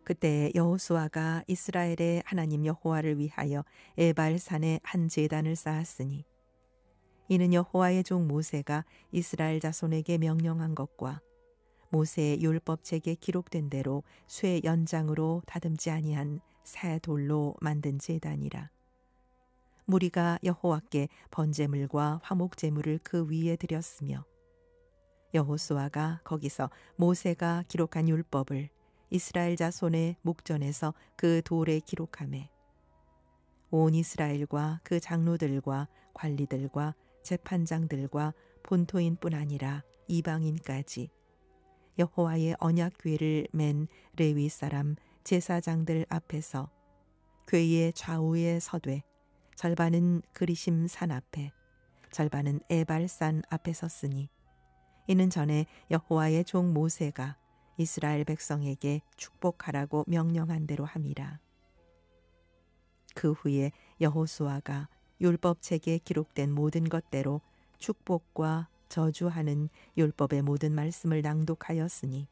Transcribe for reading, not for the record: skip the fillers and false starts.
그때 여호수아가 이스라엘의 하나님 여호와를 위하여 에발산에 한 제단을 쌓았으니 이는 여호와의 종 모세가 이스라엘 자손에게 명령한 것과 모세의 율법책에 기록된 대로 쇠 연장으로 다듬지 아니한 새 돌로 만든 제단이라. 무리가 여호와께 번제물과 화목제물을 그 위에 드렸으며 여호수아가 거기서 모세가 기록한 율법을 이스라엘 자손의 목전에서 그 돌에 기록하매 온 이스라엘과 그 장로들과 관리들과 재판장들과 본토인뿐 아니라 이방인까지 여호와의 언약궤를 맨 레위 사람 제사장들 앞에서 궤의 좌우에 서되 절반은 그리심 산 앞에 절반은 에발산 앞에 섰으니 이는 전에 여호와의 종 모세가 이스라엘 백성에게 축복하라고 명령한 대로 함이라. 그 후에 여호수아가 율법책에 기록된 모든 것대로 축복과 저주하는 율법의 모든 말씀을 낭독하였으니